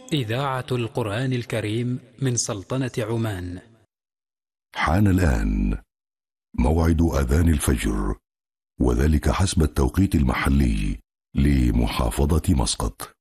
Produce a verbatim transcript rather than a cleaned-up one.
إذاعة القرآن الكريم من سلطنة عمان. حان الآن موعد أذان الفجر، وذلك حسب التوقيت المحلي لمحافظة مسقط.